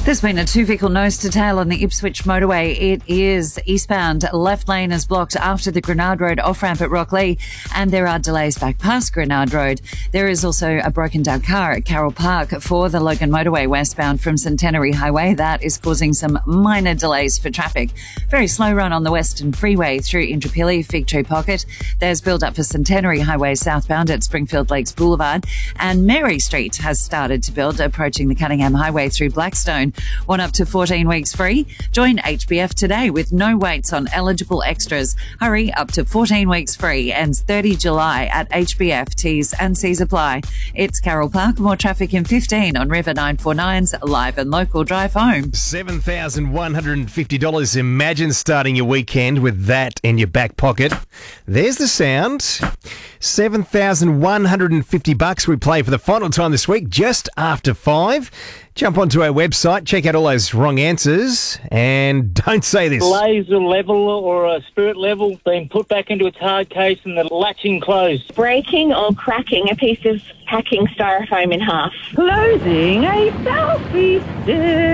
There's been a two-vehicle nose-to-tail on the Ipswich motorway. It is eastbound. Left lane is blocked after the Grenard Road off-ramp at Rocklea, and there are delays back past Grenard Road. There is also a broken-down car at Carroll Park for the Logan motorway westbound from Centenary Highway. That is causing some minor delays for traffic. Very slow run on the Western Freeway through Indooroopilly, Fig Tree Pocket. There's build-up for Centenary Highway southbound at Springfield Lakes Boulevard, and Mary Street has started to build, approaching the Cunningham Highway through Blackstone. One up to 14 weeks free. Join HBF today with no waits on eligible extras. Hurry, up to 14 weeks free. Ends 30 July at HBF. T's and C's apply. It's Carroll Park. More traffic in 15 on River 949's live and local drive home. $7,150. Imagine starting your weekend with that in your back pocket. There's the sound. $7,150 we play for the final time this week, just after 5. Jump onto our website, check out all those wrong answers, and don't say this. Laser level or a spirit level being put back into its hard case and the latching closed. Breaking or cracking a piece of packing styrofoam in half. Closing a selfie stick.